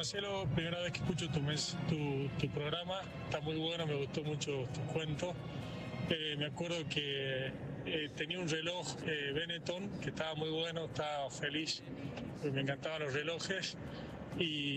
Marcelo, primera vez que escucho tu programa, está muy bueno, me gustó mucho tu cuento. Me acuerdo que tenía un reloj Benetton que estaba muy bueno, estaba feliz, me encantaban los relojes y